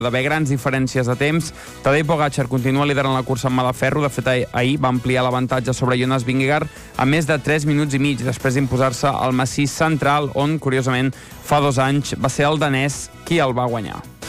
d'haver grans diferències de temps. Tadej Pogačar continua liderant la cursa en mà de ferro. De fet, ahir va ampliar l'avantatge sobre Jonas Vingegaard a més de 3 minuts i mig, després d'imposar-se al massís central, on, curiosament, fa 2 anys va ser el danès qui el va guanyar.